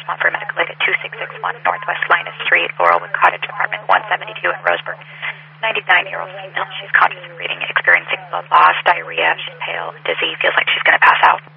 on for medical aid at 2661 Northwest Linus Street, Laurelwood Cottage, apartment 172 in Roseburg. 99-year-old female. She's conscious of breathing, experiencing blood loss, diarrhea. She's pale and dizzy, feels like she's going to pass out.